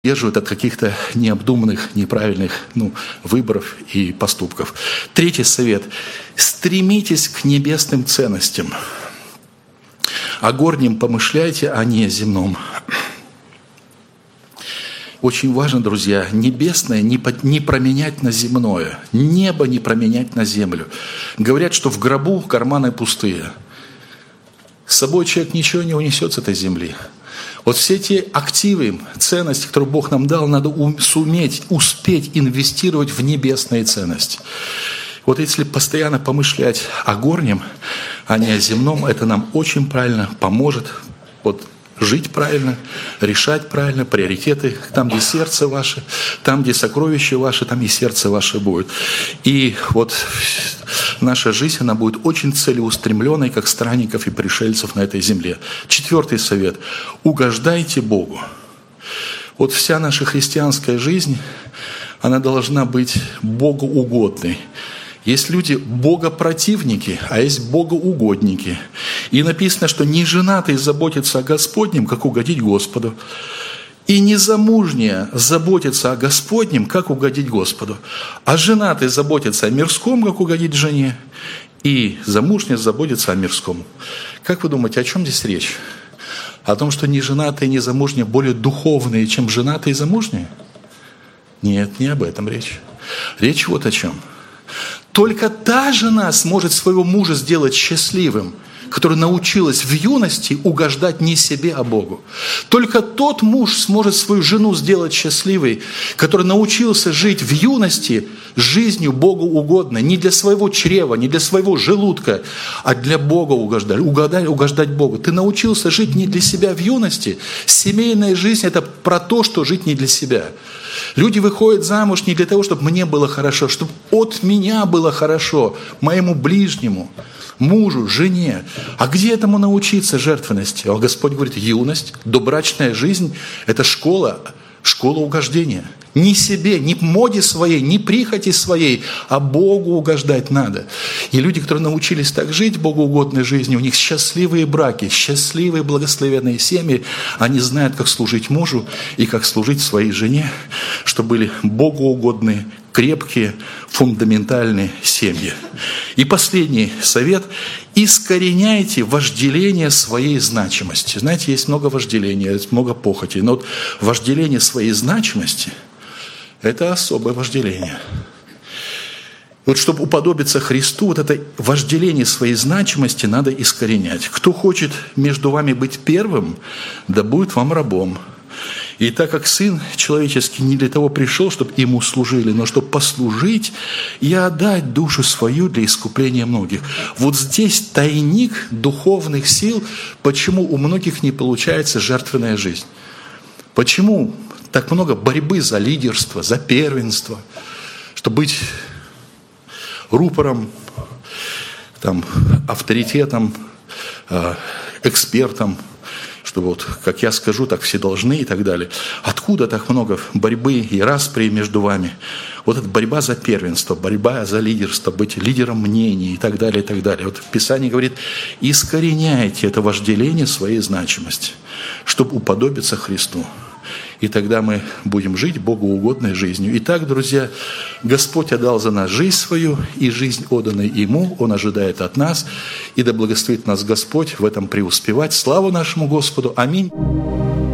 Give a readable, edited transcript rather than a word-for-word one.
удерживают от каких-то необдуманных, неправильных выборов и поступков. Третий совет. Стремитесь к небесным ценностям. О горнем помышляйте, а не о земном. Очень важно, друзья, небесное не променять на земное. Небо не променять на землю. Говорят, что в гробу карманы пустые. С собой человек ничего не унесет с этой земли. Вот все те активы, ценности, которые Бог нам дал, надо успеть инвестировать в небесные ценности. Вот если постоянно помышлять о горнем, а не о земном, это нам очень правильно поможет жить правильно, решать правильно, приоритеты, там, где сердце ваше, там, где сокровища ваши, там и сердце ваше будет. И наша жизнь, она будет очень целеустремленной, как странников и пришельцев на этой земле. Четвертый совет. Угождайте Богу. Вот вся наша христианская жизнь, она должна быть богоугодной. Есть люди богопротивники, а есть богоугодники. И написано, что неженатый заботится о Господнем, как угодить Господу. И незамужняя заботится о Господнем, как угодить Господу. А женатый заботится о мирском, как угодить жене. И замужняя заботится о мирском. Как вы думаете, о чем здесь речь? О том, что неженатые и незамужние более духовные, чем женатые и замужние? Нет, не об этом речь. Речь вот о чем. Только та жена сможет своего мужа сделать счастливым, которая научилась в юности угождать не себе, а Богу. Только тот муж сможет свою жену сделать счастливой, который научился жить в юности жизнью Богу угодной, не для своего чрева, не для своего желудка, а для Бога угождать Богу. Ты научился жить не для себя в юности. Семейная жизнь – это про то, что жить не для себя. Люди выходят замуж не для того, чтобы мне было хорошо, чтобы от меня было хорошо, моему ближнему, мужу, жене. А где этому научиться жертвенности? А Господь говорит, юность, добрачная жизнь – это школа угождения. Не себе, не моде своей, не прихоти своей, а Богу угождать надо. И люди, которые научились так жить богоугодной жизнью, у них счастливые браки, счастливые благословенные семьи, они знают, как служить мужу и как служить своей жене, чтобы были богоугодные, крепкие, фундаментальные семьи. И последний совет – искореняйте вожделение своей значимости. Знаете, есть много вожделения, есть много похоти, но вожделение своей значимости – это особое вожделение. Чтобы уподобиться Христу, это вожделение своей значимости надо искоренять. Кто хочет между вами быть первым, да будет вам рабом. И так как Сын Человеческий не для того пришел, чтобы ему служили, но чтобы послужить и отдать душу свою для искупления многих. Вот здесь тайник духовных сил, почему у многих не получается жертвенная жизнь. Почему так много борьбы за лидерство, за первенство, чтобы быть рупором, авторитетом, экспертом, что как я скажу, так все должны и так далее. Откуда так много борьбы и распри между вами? Вот эта борьба за первенство, борьба за лидерство, быть лидером мнений и так далее, и так далее. Вот Писание говорит, искореняйте это вожделение своей значимости, чтобы уподобиться Христу. И тогда мы будем жить богоугодной жизнью. Итак, друзья, Господь отдал за нас жизнь свою, и жизнь, отданная Ему, Он ожидает от нас. И да благословит нас Господь в этом преуспевать. Славу нашему Господу. Аминь.